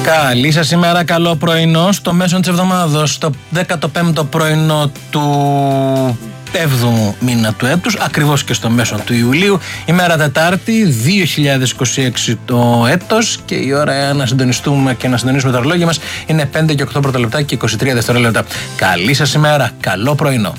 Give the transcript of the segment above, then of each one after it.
Καλή σας ημέρα, καλό πρωινό στο μέσο της εβδομάδος, το 15ο πρωινό του 7ου μήνα του έτους, ακριβώς και στο μέσο του Ιουλίου, ημέρα Τετάρτη, 2026 το έτος, και η ώρα να συντονιστούμε και να συντονίσουμε τα ρολόγια μας είναι 5 και 8 πρώτα λεπτά και 23 δευτερόλεπτα. Καλή σας ημέρα, καλό πρωινό.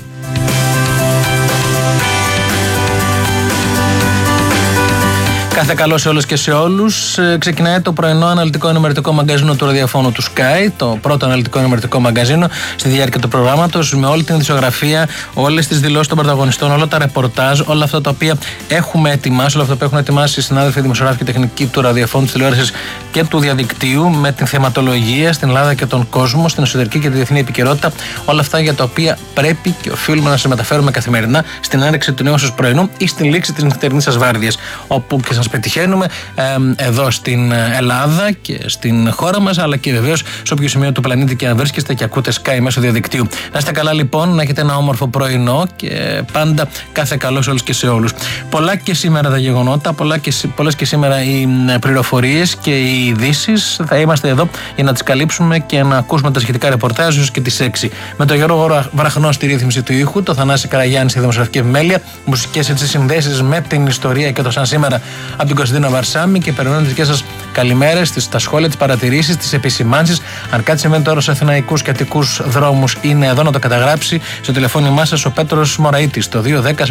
Κάθε καλό σε όλες και σε όλους. Ξεκινάει το πρωινό αναλυτικό ενημερωτικό μαγκαζίνο του ραδιοφώνου του Sky, το πρώτο αναλυτικό ενημερωτικό μαγκαζίνο στη διάρκεια του προγράμματος, με όλη την ειδησιογραφία, όλες τις δηλώσεις των πρωταγωνιστών, όλα τα ρεπορτάζ, όλα αυτά τα οποία έχουμε ετοιμάσει, όλα αυτά που έχουν ετοιμάσει οι συνάδελφοι δημοσιογράφοι και τεχνικοί του ραδιοφώνου, της τηλεόρασης και του διαδικτύου, με την θεματολογία στην Ελλάδα και τον κόσμο, στην εσωτερική και τη διεθνή επικαιρότητα, όλα αυτά για τα οποία πρέπει και οφείλουμε να σας μεταφέρουμε καθημερινά στην άνοιξη του νέου σας πρωινού ή στην λήξη της νυχτερινής σας βάρδιας, όπου και σας πετυχαίνουμε εδώ στην Ελλάδα και στην χώρα μας, αλλά και βεβαίως σε όποιο σημείο του πλανήτη και αν βρίσκεστε και ακούτε Sky μέσω διαδικτύου. Να είστε καλά λοιπόν, να έχετε ένα όμορφο πρωινό και πάντα κάθε καλό σε όλους και σε όλους. Πολλά και σήμερα τα γεγονότα, πολλές και σήμερα οι πληροφορίες και οι ειδήσεις. Θα είμαστε εδώ για να τις καλύψουμε και να ακούσουμε τα σχετικά ρεπορτάζ και τις 6. Με τον Γιώργο Βραχνό στη ρύθμιση του ήχου, το Θανάση Καραγιάννη στη δημοσιογραφική επιμέλεια, μουσικές συνδέσεις με την ιστορία και το σαν σήμερα από την Κωνσταντίνα Βαρσάμι, και περιμένω τις δικές σας καλημέρες, τα σχόλια, τις παρατηρήσεις, τις επισημάνσεις. Αν κάτι συμβαίνει τώρα στους αθηναϊκούς και αττικούς δρόμους, είναι εδώ να το καταγράψει στο τηλεφώνημά σας ο Πέτρος Μωραΐτης, το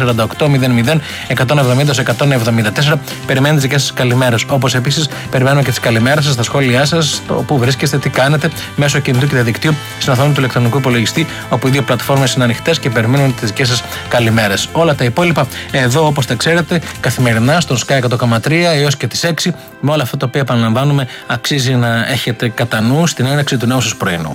210-48-00-170-174. Περιμένω τις δικές σας καλημέρες. Όπως επίσης περιμένουμε και τις καλημέρες σας, τα σχόλιά σας, το που βρίσκεστε, τι κάνετε μέσω κινητού και διαδικτύου στην οθόνη του ηλεκτρονικού υπολογιστή, όπου οι δύο πλατφόρμες είναι ανοιχτές και περιμένουν τις δικές σας καλημέρες. Όλα τα υπόλοιπα εδώ, όπως τα ξέρετε, καθημερινά στον Sky 100,3 έως και τις 6, με όλα αυτά τα οποία επαναλαμβάνουμε, αξίζει να έχετε κατά νου στην έναρξη του νέου σας πρωινού.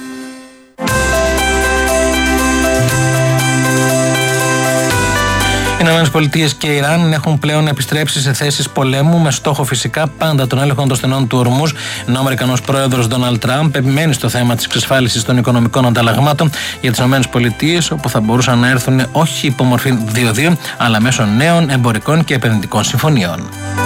Οι ΗΠΑ και η Ιράν έχουν πλέον επιστρέψει σε θέσεις πολέμου, με στόχο φυσικά πάντα τον έλεγχο των στενών του Ορμούζ, ενώ ο Αμερικανός πρόεδρος Ντόναλντ Τραμπ επιμένει στο θέμα της εξασφάλισης των οικονομικών ανταλλαγμάτων για τις ΗΠΑ, όπου θα μπορούσαν να έρθουν όχι υπό μορφή 2-2, αλλά μέσω νέων εμπορικών και επενδυτικών συμφωνιών.